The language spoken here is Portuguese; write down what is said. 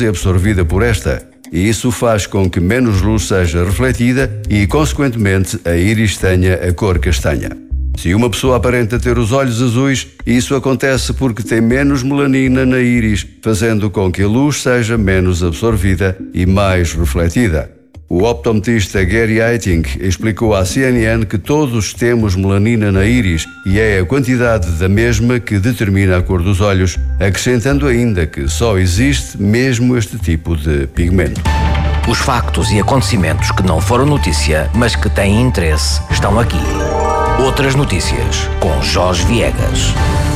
é absorvida por esta, e isso faz com que menos luz seja refletida e, consequentemente, a íris tenha a cor castanha. Se uma pessoa aparenta ter os olhos azuis, isso acontece porque tem menos melanina na íris, fazendo com que a luz seja menos absorvida e mais refletida. O optometrista Gary Eiting explicou à CNN que todos temos melanina na íris e é a quantidade da mesma que determina a cor dos olhos, acrescentando ainda que só existe mesmo este tipo de pigmento. Os factos e acontecimentos que não foram notícia, mas que têm interesse, estão aqui. Outras notícias com Jorge Viegas.